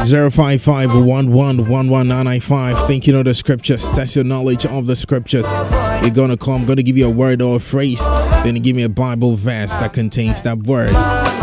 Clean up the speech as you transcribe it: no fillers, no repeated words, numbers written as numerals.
055-1111-995. Think you know the scriptures. Test your knowledge of the scriptures. You're gonna give you a word or a phrase. Then you give me a Bible verse that contains that word.